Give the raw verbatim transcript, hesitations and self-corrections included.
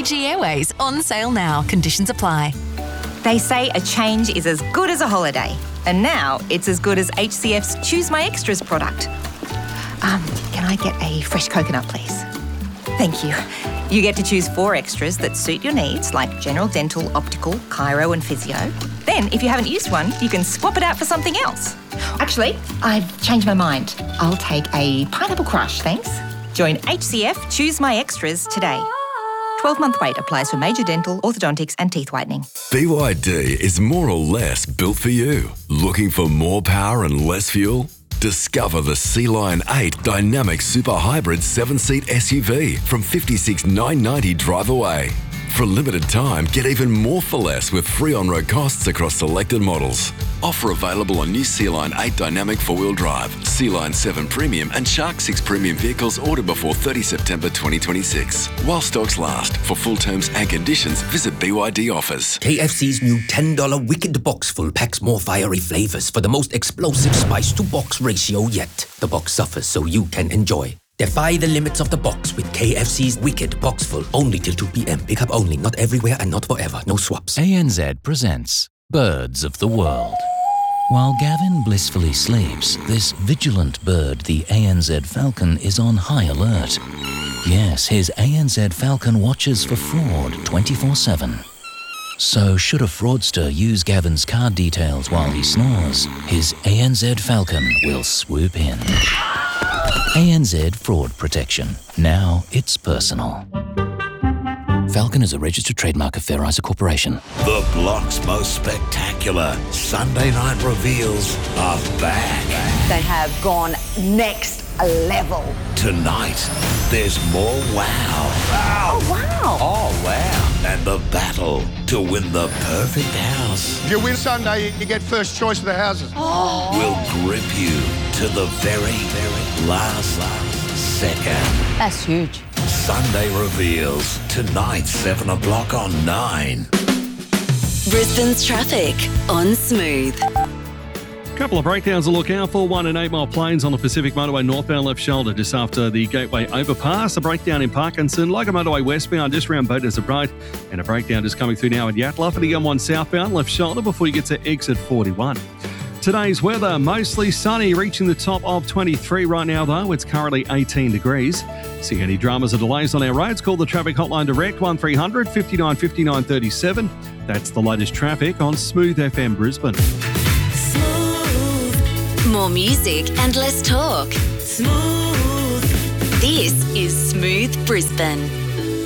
Fiji Airways on sale now. Conditions apply. They say a change is as good as a holiday. And now it's as good as H C F's Choose My Extras product. Um, can I get a fresh coconut, please? Thank you. You get to choose four extras that suit your needs, like general dental, optical, chiro and physio. Then, if you haven't used one, you can swap it out for something else. Actually, I've changed my mind. I'll take a pineapple crush, thanks. Join H C F Choose My Extras today. twelve-month wait applies for major dental, orthodontics and teeth whitening. B Y D is more or less built for you. Looking for more power and less fuel? Discover the Sea Lion eight Dynamic Super Hybrid seven-seat S U V from fifty-six thousand nine hundred ninety dollars drive away. For a limited time, get even more for less with free on-road costs across selected models. Offer available on new Sea Lion eight Dynamic four-wheel drive, Sea Lion seven Premium and Shark six Premium vehicles ordered before thirtieth September twenty twenty-six. While stocks last. For full terms and conditions, visit B Y D offers. K F C's new ten dollar Wicked Box Full packs more fiery flavours for the most explosive spice-to-box ratio yet. The box suffers so you can enjoy. Defy the limits of the box with K F C's Wicked Box Full. Only till two p.m. Pick up only, not everywhere and not forever. No swaps. A N Z presents Birds of the World. While Gavin blissfully sleeps, this vigilant bird, the A N Z Falcon, is on high alert. Yes, his A N Z Falcon watches for fraud twenty-four seven. So should a fraudster use Gavin's card details while he snores, his A N Z Falcon will swoop in. A N Z Fraud Protection. Now it's personal. Falcon is a registered trademark of Fair Isa Corporation. The block's most spectacular Sunday night reveals are back. They have gone next level. Tonight, there's more wow. Wow. Oh, wow. Oh, wow. And the battle to win the perfect house. If you win Sunday, you get first choice of the houses. Oh. Will grip you to the very, very last, last second. That's huge. Sunday reveals tonight, seven o'clock on nine. Brisbane's traffic on Smooth. Couple of breakdowns to look out for. One in Eight Mile Plains on the Pacific Motorway northbound left shoulder just after the Gateway overpass. A breakdown in Parkinson. Logan Motorway westbound just around Boaters of Bright. And a breakdown just coming through now at Yatla for the M one southbound left shoulder before you get to exit forty-one. Today's weather, mostly sunny, reaching the top of twenty-three right now though. It's currently eighteen degrees. See any dramas or delays on our roads, call the traffic hotline direct one three hundred, fifty-nine fifty-nine, thirty-seven. That's the latest traffic on Smooth F M Brisbane. More music and less talk. Smooth. This is Smooth Brisbane.